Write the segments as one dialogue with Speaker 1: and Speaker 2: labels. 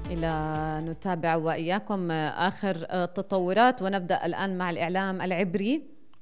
Speaker 1: إلى نتابع وإياكم آخر التطورات، ونبدأ الآن مع الإعلام العبري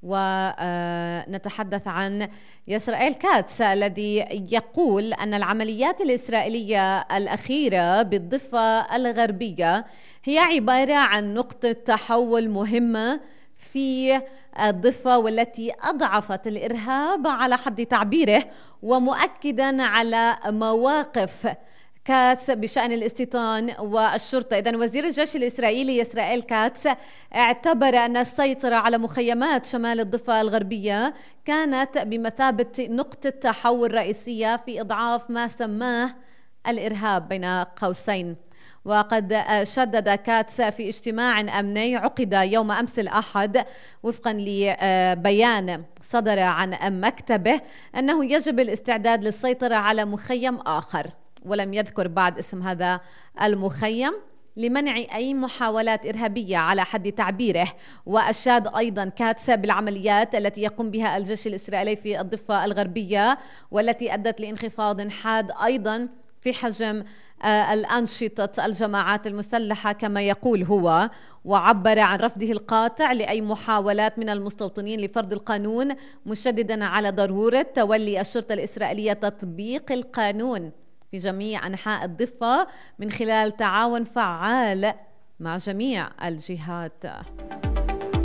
Speaker 1: ونتحدث عن إسرائيل كاتس الذي يقول أن العمليات الإسرائيلية الأخيرة بالضفة الغربية هي عبارة عن نقطة تحول مهمة في الضفة، والتي أضعفت الإرهاب على حد تعبيره، ومؤكدا على مواقف كاتس بشأن الاستيطان والشرطة. إذن وزير الجيش الإسرائيلي إسرائيل كاتس اعتبر أن السيطرة على مخيمات شمال الضفة الغربية كانت بمثابة نقطة تحول رئيسية في إضعاف ما سماه الإرهاب بين قوسين. وقد شدد كاتس في اجتماع أمني عقد يوم أمس الأحد وفقا لبيان صدر عن مكتبه أنه يجب الاستعداد للسيطرة على مخيم آخر، ولم يذكر بعد اسم هذا المخيم، لمنع أي محاولات إرهابية على حد تعبيره. وأشاد أيضا كاتس بالعمليات التي يقوم بها الجيش الإسرائيلي في الضفة الغربية، والتي أدت لانخفاض حاد أيضا في حجم الأنشطة الجماعات المسلحة كما يقول هو، وعبر عن رفضه القاطع لأي محاولات من المستوطنين لفرض القانون، مشددا على ضرورة تولي الشرطة الإسرائيلية تطبيق القانون في جميع أنحاء الضفة من خلال تعاون فعال مع جميع الجهات.